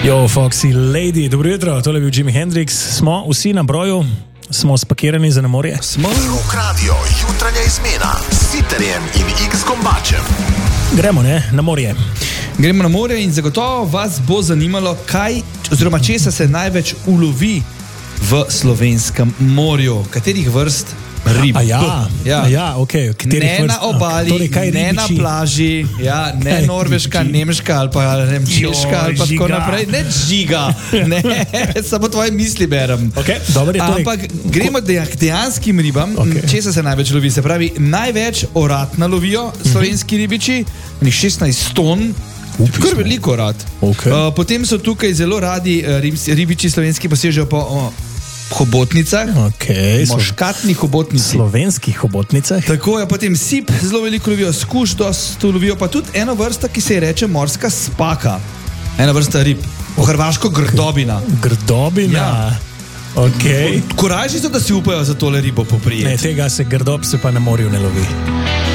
Yo, Foxy Lady, dobro jutro, tole je bil Jimi Hendrix. Smo vsi na broju, smo spakirani za na morje. Rok Radio, jutranja izmena s Siterjem in X-Kombačem. Gremo, ne, na morje. Gremo na morje in zagotovo vas bo zanimalo, kaj oziroma česa se največ ulovi v slovenskem morju, katerih vrst rib. Okay. Ne vrst? Na obali, torej, ne na plaži, ne norveška, nemška ali pa češka ali pa tako naprej. Ne žiga, ne, samo tvoje misli berem. Okay, dober, ampak gremo k dejanskim ribam, česa se največ lovi. Se pravi, največ oratna lovijo slovenski ribiči, 16 ton. Kar veliko rad. Potem so tukaj zelo radi ribiči slovenski posežejo po hobotnicah, moškatnih hobotnicah. Slovenskih hobotnicah. Tako je, potem sip zelo veliko lovijo, skuš dosto lovijo, pa tudi eno vrsta, ki se je reče morska spaka. Ena vrsta rib. Po hrvaško grdobina. Grdobina? Ja. Korajži so, da si upajo za tole ribo poprijeti. Ne, tega se grdob se pa na morju ne lovi.